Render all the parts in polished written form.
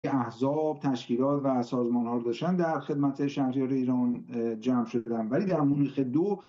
که احزاب، تشکیلات و سازمان‌ها رو داشتن در خدمت شهریار ایران جمع شدن. ولی در مونیخ 2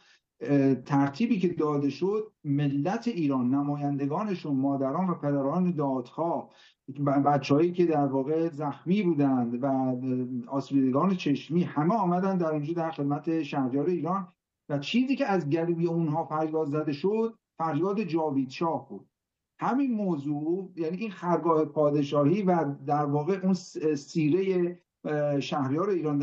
ترتیبی که داده شد، ملت ایران، نمایندگانشون، مادران و پدران دادخواه، بچه‌هایی که در واقع زخمی بودند و آسیب‌دیدگان چشمی، همه آمدن در اونجا در خدمت شهریار ایران. و چیزی که از گلوی اونها فریاد زده شد، فریاد جاوید شاه بود. همین موضوع، یعنی این خرگاه پادشاهی و در واقع اون سیره شهریار ایران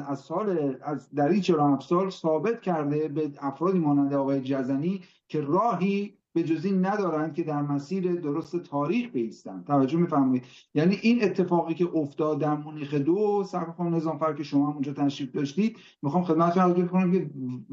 از در 47 سال ثابت کرده به افرادی مانند آقای جزنی که راهی به جز این ندارند که در مسیر درست تاریخ بایستند. توجه می‌فرمایید؟ یعنی این اتفاقی که افتاد در مونیخ 2، سرخان نظامفر که شما اونجا تشریف داشتید، میخوام خدمتتون عرض کنم که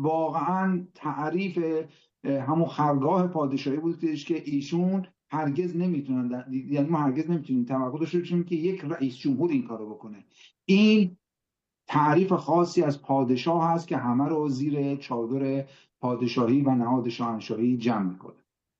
واقعا تعریف همون خرگاه پادشاهی بود که ایشون هرگز نمیتونن، یعنی ما هرگز نمیتونیم توقع داشته باشیم که یک رئیس جمهور این کارو بکنه. این تعریف خاصی از پادشاه هست که همه رو زیر چادر پادشاهی و نهاد شاهنشاهی جمع میکنه.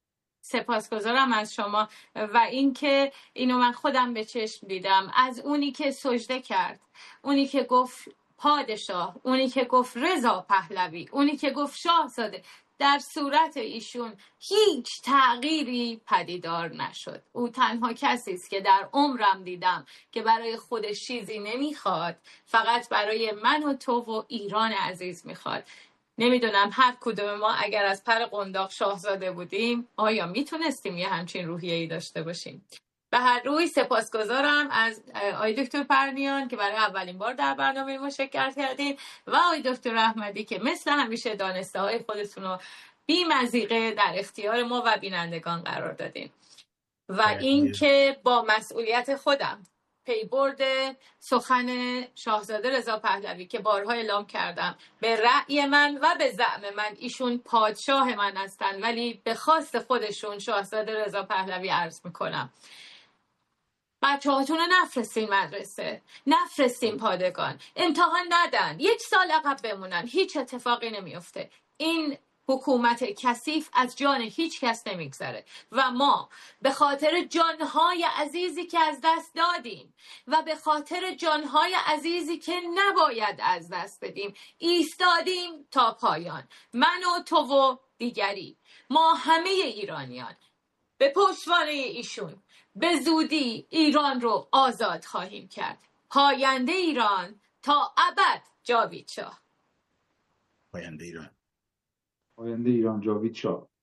سپاسگزارم از شما. و اینکه اینو من خودم به چشم دیدم، از اونی که سجده کرد، اونی که گفت پادشاه، اونی که گفت رضا پهلوی، اونی که گفت شاهزاده، در صورت ایشون هیچ تغییری پدیدار نشد. او تنها کسی است که در عمرم دیدم که برای خودش چیزی نمیخواد، فقط برای من و تو و ایران عزیز میخواد. نمیدونم هر کدوم ما اگر از پر قنداق شاهزاده بودیم، آیا میتونستیم یه همچین روحیه‌ای داشته باشیم؟ به هر روی سپاسگزارم از آقای دکتر پرنیان که برای اولین بار در برنامه ما شرکت کردین و آقای دکتر احمدی که مثل همیشه دانسته های خودتون رو بی مضیقه در اختیار ما و بینندگان قرار دادین. و این که با مسئولیت خودم پیبرد سخن شاهزاده رضا پهلوی که بارها اعلام کردم، به رأی من و به زعم من ایشون پادشاه من هستن، ولی به خواست خودشون شاهزاده رضا پهلوی عرض میکنم بچه هاتون رو نفرستین مدرسه، نفرستین پادگان، امتحان ندن، 1 سال عقب بمونن، هیچ اتفاقی نمیفته. این حکومت کثیف از جان هیچ کس نمیگذره و ما به خاطر جانهای عزیزی که از دست دادیم و به خاطر جانهای عزیزی که نباید از دست بدیم ایستادیم تا پایان. من و تو و دیگری، ما همه ایرانیان به پشتوانه ایشون به زودی ایران رو آزاد خواهیم کرد. پاینده ایران تا ابد جاوید شاه. پاینده ایران جاوید شاه.